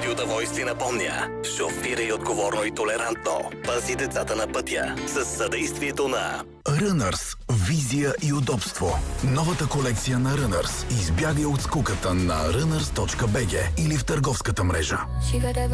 Удоволствие напомня: шофирай отговорно и толерантно. Пази децата на пътя с съдействието на Runners. Визия и удобство. Новата колекция на Runners. Избягай от скуката на runners.bg или в търговската мрежа.